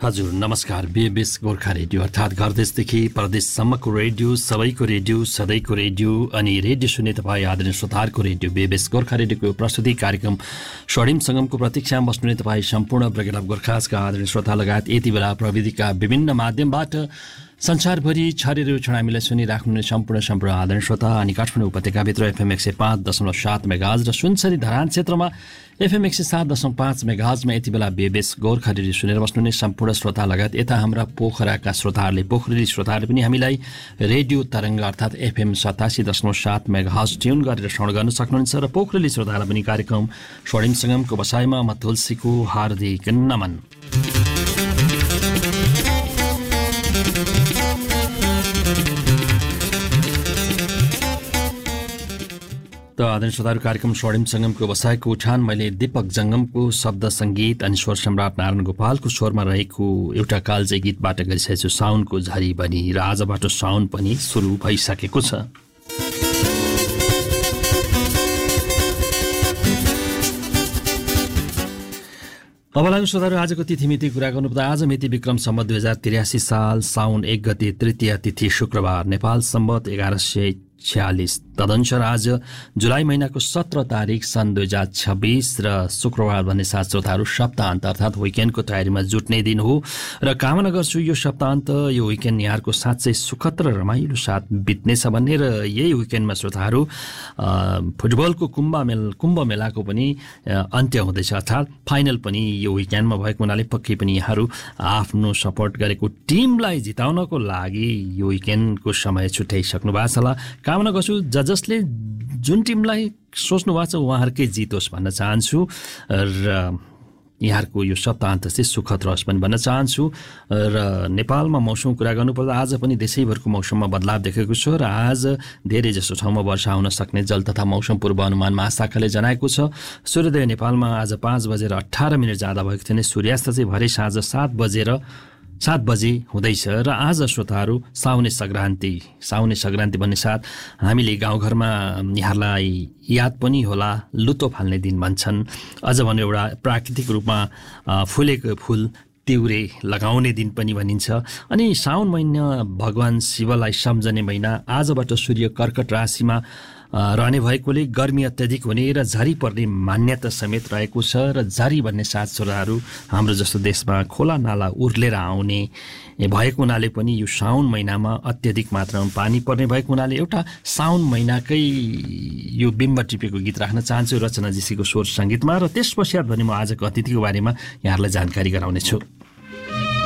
हजुर नमस्कार। बेबेस गोर्खा रेडियो अर्थात् घरदेशदेखि परदेशसम्मको रेडियो, सबैको रेडियो, सधैँको रेडियो अनि रेडियो सुन्ने तपाईँ आदरणीय श्रोताहरूको रेडियो बेबेस गोर्खा रेडियोको प्रस्तुति कार्यक्रम स्वर्णिम सङ्गमको प्रतीक्षामा बस्नुहुने तपाईँ सम्पूर्ण ब्रेकेट अफ गोर्खासका आदरणीय श्रोता लगायत यति बेला प्रविधिका विभिन्न माध्यमबाट संसारभरि छरेर हामीलाई सुनिराख्नुहुने सम्पूर्ण आदरणीय श्रोता अनि काठमाडौँ उपत्यकाभित्र एफएम 105.7 मेगाहर्ज र सुनसरी धरान क्षेत्रमा एफएम 107.5 मेगाहर्जमा यति बेला बेबेस गोर्खा रेडियो सुनेर बस्नुहुने सम्पूर्ण श्रोता लगायत यता हाम्रा पोखराका श्रोताहरूले, पोखरेली श्रोताहरूले पनि हामीलाई रेडियो तरङ्ग अर्थात् एफएम 87.7 मेगाहर्ज ट्युन गरेर श्रवण गर्न सक्नुहुन्छ र पोखरेली श्रोताहरूलाई पनि कार्यक्रम स्वर्णिम सङ्गमको बसाइमा म तुलसीको हार्दिक नमन। त आदरणीय श्रोताहरू, कार्यक्रम स्वर्णिम सङ्गमको बसाइको उठान मैले दीपक जङ्गमको शब्द सङ्गीत अनि स्वर सम्राट नारायण गोपालको स्वरमा रहेको एउटा कालजयी गीतबाट गरिसकेको छु। साउनको झरी बनी र आजबाट साउन पनि सुरु भइसकेको छ। अब लाग्नु श्रोताहरू, आजको तिथिमिति कुरा गर्नुपर्दा आज मिति विक्रम सम्वत 2083 साल साउन 1 गते तृतीय तिथि शुक्रबार, नेपाल सम्वत 1146 तदनुसार आज जुलाई महिनाको 17 तारिक सन् 2026 र शुक्रबार भन्ने साथ श्रोताहरू सप्ताहन्त अर्थात् विकेन्डको तयारीमा जुट्ने दिन हो र कामना गर्छु यो सप्ताहन्त, यो विकेन्ड यहाँहरूको साँच्चै सुखद र रमाइलो साथ बित्नेछ भन्ने र यही विकेन्डमा श्रोताहरू फुटबलको कुम्भ मेलाको पनि अन्त्य हुँदैछ अर्थात् फाइनल पनि यो विकेन्डमा भएको हुनाले पक्कै पनि यहाँहरू आफ्नो सपोर्ट गरेको टिमलाई जिताउनको लागि यो विकेन्डको समय छुट्याइसक्नु भएको छ होला। कामना गर्छु जसले जुन टिमलाई सोच्नु भएको छ उहाँहरूकै जित होस् भन्न चाहन्छु र यहाँहरूको यो सप्ताहन्त चाहिँ सुखद रहोस् पनि भन्न चाहन्छु। र नेपालमा मौसम कुरा गर्नुपर्दा आज पनि देशैभरको मौसममा बदलाव देखेको छ र आज धेरै जसो ठाउँमा वर्षा हुन सक्ने जल तथा मौसम पूर्वानुमान महाशाखाले जनाएको छ। सूर्योदय नेपालमा आज 5:18 जाँदा भएको थियो भने सूर्यास्त चाहिँ भरे साँझ 7 बजे हुँदैछ र आज श्रोताहरू साउने सङ्क्रान्ति भन्ने साथ हामीले गाउँघरमा यहाँलाई याद पनि होला लुतो फाल्ने दिन भन्छन्। अझ भने एउटा प्राकृतिक रूपमा फुलेको फुल तिउरे लगाउने दिन पनि भनिन्छ। अनि साउन महिना भगवान शिवलाई सम्झने महिना। आजबाट सूर्य कर्कट राशिमा रहने भएकोले गर्मी अत्याधिक हुने र झरी पर्ने मान्यता समेत रहेको छ र झरी भन्ने साथ श्रोताहरू हाम्रो जस्तो देशमा खोला नाला उर्लेर आउने भएको हुनाले पनि यो साउन महिनामा अत्याधिक मात्रामा पानी पर्ने भएको हुनाले एउटा साउन महिनाकै यो बिम्ब टिपेको गीत राख्न चाहन्छु रचना जीसीको स्वर सङ्गीतमा। र त्यस पश्चात भने म आजको अतिथिको बारेमा यहाँहरूलाई जानकारी गराउनेछु।